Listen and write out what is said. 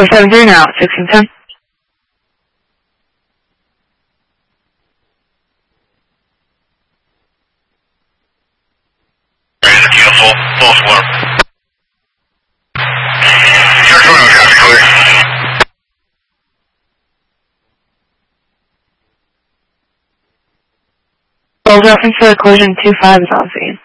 473 now, 1610. Cancel, false alarm. Search window traffic clear. Full reference to the collision 25 is on scene.